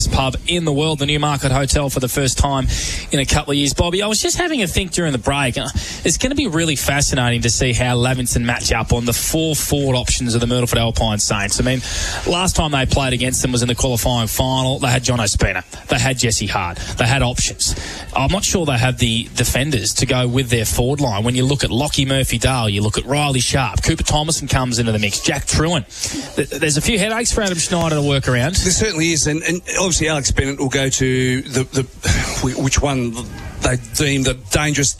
pub in the world, the Newmarket Hotel, for the first time in a couple of years. Bobby, I was just having a think during the break. It's going to be really fascinating to see how Lavington match up on the 4 forward options of the Myrtleford Alpine Saints. I mean, last time they played against them was in the qualifying final. They had John Ospina. They had Jesse Hart. They had options. I'm not sure they have the defenders to go with their forward line. When you look at Lockie Murphy-Dale, you look at Riley Sharp, Cooper Thomason comes into the mix, Jack Truan. There's a few headaches for Adam Schneider to work around. There certainly is, and obviously Alex Bennett will go to which one they deem the dangerous